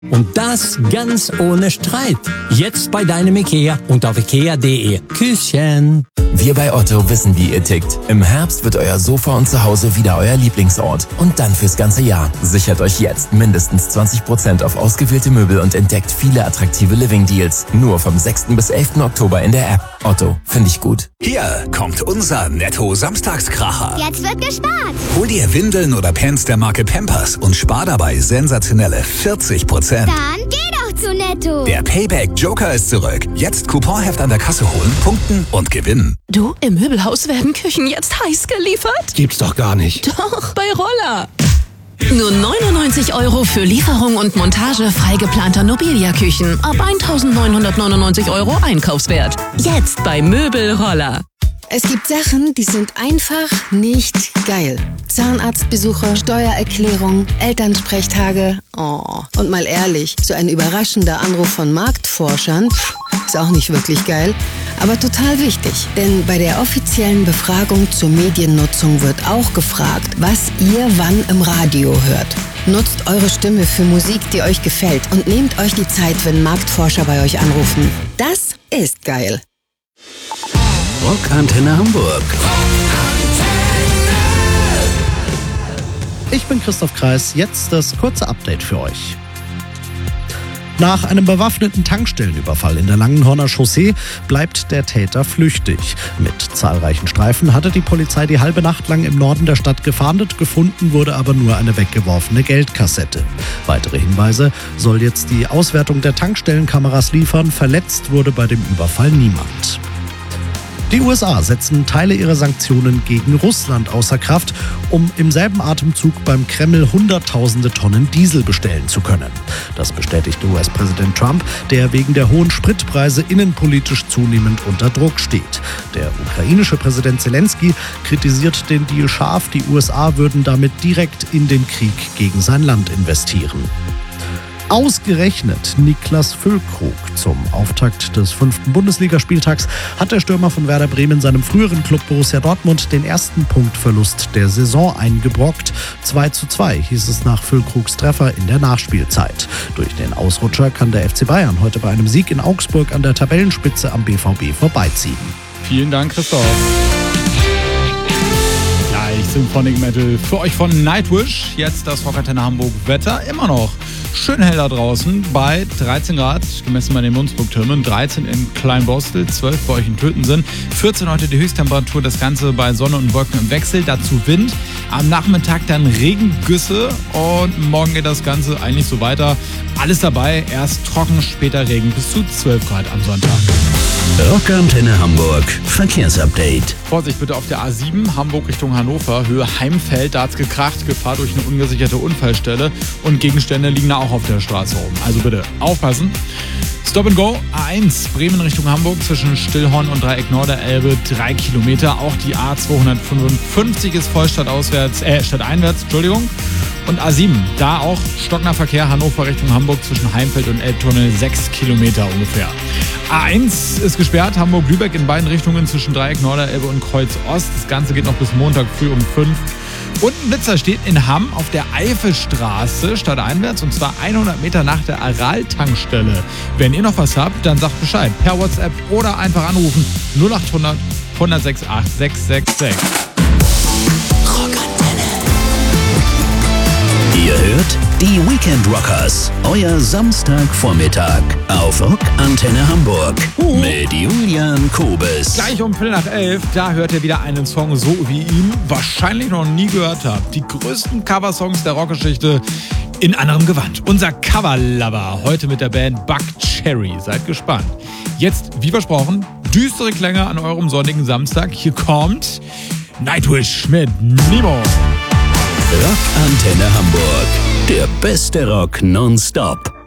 Und das ganz ohne Streit. Jetzt bei deinem IKEA und auf ikea.de. Küsschen. Wir bei Otto wissen, wie ihr tickt. Im Herbst wird euer Sofa und Zuhause wieder euer Lieblingsort. Und dann fürs ganze Jahr. Sichert euch jetzt mindestens 20% auf ausgewählte Möbel und entdeckt viele attraktive Living-Deals. Nur vom 6. bis 11. Oktober in der App. Otto, finde ich gut. Hier kommt unser Netto-Samstagskracher. Jetzt wird gespart. Hol dir Windeln oder Pants der Marke Pampers und spar dabei sensationelle 40%. Dann geh doch zu Netto. Der Payback-Joker ist zurück. Jetzt Couponheft an der Kasse holen, punkten und gewinnen. Du, im Möbelhaus werden Küchen jetzt heiß geliefert? Gibt's doch gar nicht. Doch, bei Roller. Nur 99 € für Lieferung und Montage frei geplanter Nobilia-Küchen. Ab 1.999 € Einkaufswert. Jetzt bei Möbelroller. Es gibt Sachen, die sind einfach nicht geil. Zahnarztbesuche, Steuererklärung, Elternsprechtage. Oh. Und mal ehrlich, so ein überraschender Anruf von Marktforschern ist auch nicht wirklich geil, aber total wichtig. Denn bei der offiziellen Befragung zur Mediennutzung wird auch gefragt, was ihr wann im Radio hört. Nutzt eure Stimme für Musik, die euch gefällt und nehmt euch die Zeit, wenn Marktforscher bei euch anrufen. Das ist geil. Rockantenne Hamburg. Ich bin Christoph Kreis, jetzt das kurze Update für euch. Nach einem bewaffneten Tankstellenüberfall in der Langenhorner Chaussee bleibt der Täter flüchtig. Mit zahlreichen Streifen hatte die Polizei die halbe Nacht lang im Norden der Stadt gefahndet, gefunden wurde aber nur eine weggeworfene Geldkassette. Weitere Hinweise soll jetzt die Auswertung der Tankstellenkameras liefern, verletzt wurde bei dem Überfall niemand. Die USA setzen Teile ihrer Sanktionen gegen Russland außer Kraft, um im selben Atemzug beim Kreml Hunderttausende Tonnen Diesel bestellen zu können. Das bestätigte US-Präsident Trump, der wegen der hohen Spritpreise innenpolitisch zunehmend unter Druck steht. Der ukrainische Präsident Zelensky kritisiert den Deal scharf, die USA würden damit direkt in den Krieg gegen sein Land investieren. Ausgerechnet Niklas Füllkrug zum Auftakt des 5. Bundesligaspieltags hat der Stürmer von Werder Bremen seinem früheren Club Borussia Dortmund den ersten Punktverlust der Saison eingebrockt. 2:2 hieß es nach Füllkrugs Treffer in der Nachspielzeit. Durch den Ausrutscher kann der FC Bayern heute bei einem Sieg in Augsburg an der Tabellenspitze am BVB vorbeiziehen. Vielen Dank, Christoph. Gleich Symphonic Metal für euch von Nightwish. Jetzt das Rockantenne Hamburg Wetter. Immer noch schön hell da draußen bei 13 Grad, gemessen bei den Mundsburg-Türmen, 13 in Kleinborstel, 12 bei euch in Tötensen, 14 heute die Höchsttemperatur, das Ganze bei Sonne und Wolken im Wechsel, dazu Wind, am Nachmittag dann Regengüsse und morgen geht das Ganze eigentlich so weiter. Alles dabei, erst trocken, später Regen bis zu 12 Grad am Sonntag. Rockantenne Hamburg Verkehrsupdate. Vorsicht bitte auf der A7, Hamburg Richtung Hannover, Höhe Heimfeld, da hat's gekracht, Gefahr durch eine ungesicherte Unfallstelle und Gegenstände liegen da auch auf der Straße rum. Also bitte aufpassen. Stop and Go, A1, Bremen Richtung Hamburg zwischen Stillhorn und Dreieck Norderelbe, 3 Kilometer. Auch die A255 ist voll stadteinwärts, Und A7, da auch stockender Verkehr, Hannover Richtung Hamburg zwischen Heimfeld und Elbtunnel, 6 Kilometer ungefähr. A1 ist gesperrt, Hamburg-Lübeck in beiden Richtungen zwischen Dreieck Norderelbe und Kreuz Ost. Das Ganze geht noch bis Montag früh um 5. Und ein Blitzer steht in Hamm auf der Eifelstraße stadteinwärts und zwar 100 Meter nach der Aral-Tankstelle. Wenn ihr noch was habt, dann sagt Bescheid. Per WhatsApp oder einfach anrufen 0800 106 8666. Ihr hört die Weekend Rockers, euer Samstagvormittag auf Rockantenne Hamburg mit Julian Kobes. Gleich um 10:15, da hört ihr wieder einen Song, so wie ihn wahrscheinlich noch nie gehört habt. Die größten Coversongs der Rockgeschichte in anderem Gewand. Unser Coverlover heute mit der Band Buck Cherry. Seid gespannt. Jetzt, wie versprochen, düstere Klänge an eurem sonnigen Samstag. Hier kommt Nightwish mit Nemo. Rockantenne Hamburg, der beste Rock nonstop.